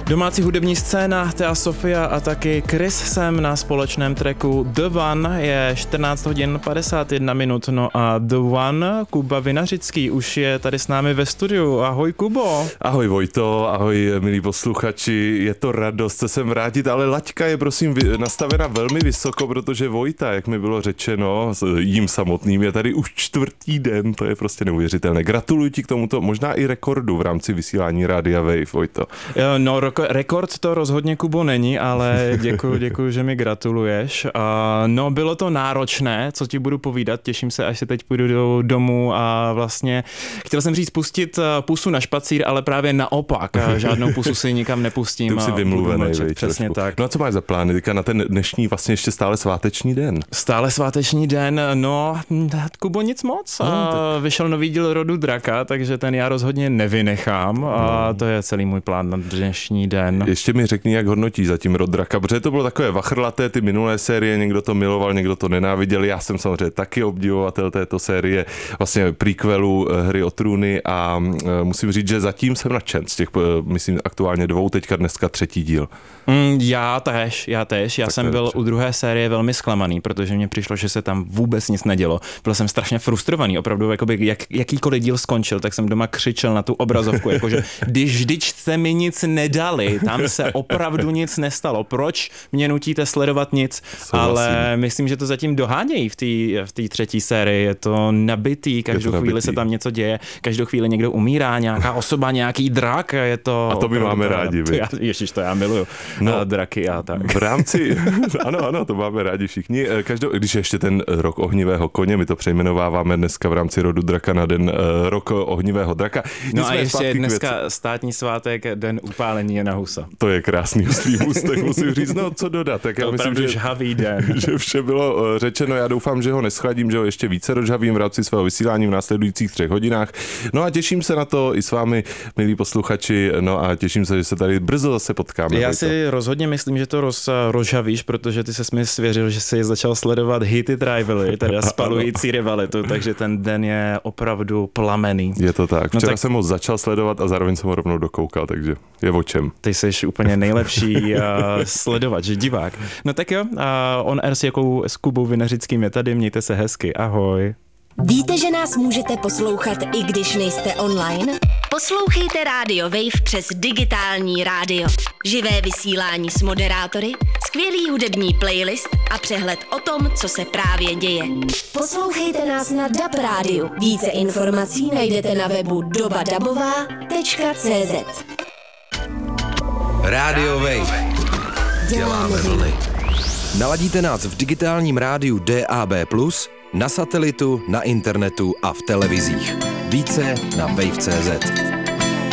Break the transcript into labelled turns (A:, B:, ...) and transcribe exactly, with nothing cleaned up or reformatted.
A: Domácí hudební scéna, Thea Sofia a taky Chris jsem na společném tracku The One. Je čtrnáct hodin padesát jedna minut, no a The One, Kuba Vinařický už je tady s námi ve studiu. Ahoj Kubo.
B: Ahoj Vojto, ahoj milí posluchači, je to radost se sem vrátit, ale laťka je prosím nastavena velmi vysoko, protože Vojta, jak mi bylo řečeno, jím samotným, je tady už čtvrtý den, to je prostě neuvěřitelné. Gratuluji ti k tomuto, možná i rekordu v rámci vysílání Rádia Wave, Vojto.
A: No, rekord to rozhodně, Kubo, není, ale děkuji, děkuji, že mi gratuluješ. No, bylo to náročné, co ti budu povídat, těším se, až se teď půjdu do domu a vlastně chtěl jsem říct pustit pusu na špacír, ale právě naopak, žádnou pusu si nikam nepustím.
B: Ty jsi vymluvený,
A: přesně tak.
B: No a co máš za plány teďka na ten dnešní vlastně ještě stále sváteční den?
A: Stále sváteční den, no, Kubo, nic moc. No, tak... Vyšel nový díl Rodu draka, takže ten já rozhodně nevynechám a to je celý můj plán na dnešní den.
B: Ještě mi řekni, jak hodnotí zatím Rod draka, protože to bylo takové vachrlaté, ty minulé série, někdo to miloval, někdo to nenáviděl, já jsem samozřejmě taky obdivovatel této série, vlastně prequelu Hry o trůny a musím říct, že zatím jsem nadšen z těch, myslím, aktuálně dvou, teďka dneska třetí díl.
A: Mm, já též, já též, já tak jsem byl dobře. U druhé série velmi zklamaný, protože mně přišlo, že se tam vůbec nic nedělo. Byl jsem strašně frustrovaný, opravdu, jakoby, jak, jakýkoliv díl skončil, tak jsem doma křičel na tu obrazovku, jakože když vždyť jste mi nic nedali, tam se opravdu nic nestalo, proč mě nutíte sledovat nic, Souhlasím. Ale myslím, že to zatím dohánějí v té v té třetí sérii, je to nabitý, každou chvíli nabitý. Se tam něco děje, každou chvíli někdo umírá, nějaká osoba, nějaký drak, je to...
B: A to my máme rádi,
A: to já, Ježiš, to já miluju, no, draky a tak.
B: V rámci, ano, ano, to máme rádi všichni, každou, když ještě ten rok ohnivého koně, my to přejmenováváme dneska v rámci Rodu draka na den uh, rok ohnivého draka.
A: No Nic a ještě dneska státní svátek, den upálení Jana Husa.
B: To je krásný ústý můstek, musím říct, no co dodat. Tak
A: já
B: to
A: myslím, že, žhavý den.
B: Že vše bylo řečeno, já doufám, že ho neschladím, že ho ještě více rozžhavím v rámci svého vysílání v následujících třech hodinách. No a těším se na to i s vámi, milí posluchači, no a těším se, že se tady brzo zase potkáme.
A: Já si to. rozhodně myslím, že to roz, rozžavíš, protože ty ses mi svěřil, že jsi začal sledovat Heated Rivalry, teda spalující rivalitu, takže ten den je opravdu plamený.
B: Je to tak. Včera no tak... jsem ho začal sledovat a zároveň jsem ho rovnou dokoukal, takže je o čem.
A: Ty jsi úplně nejlepší uh, sledovač, divák. No tak jo, uh, on air s jakou s Kubou Vinařickým je tady, mějte se hezky, ahoj.
C: Víte, že nás můžete poslouchat, i když nejste online? Poslouchejte Radio Wave přes digitální rádio. Živé vysílání s moderátory, skvělý hudební playlist a přehled o tom, co se právě děje. Poslouchejte nás na D A B rádiu. Více informací najdete na webu doba dabová tečka cé zet.
D: Radio Wave. Děláme vlny. Naladíte nás v digitálním rádiu D A B plus, na satelitu, na internetu a v televizích. Více na wave tečka cé zet.